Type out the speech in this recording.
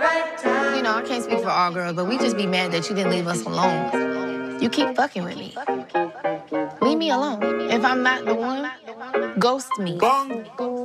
You know, I can't speak for all girls, but we just be mad that you didn't leave us alone. You keep fucking with me. Leave me alone. If I'm not the one, ghost me. Bong.